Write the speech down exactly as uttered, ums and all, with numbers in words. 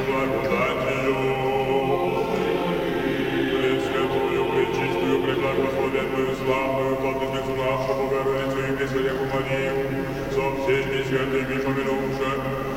благодатью, пресвятую, пречистую, преблагословенную, славную, владычицу нашу, Богородицу и Пресвятую Марию, со всеми святыми помянувши,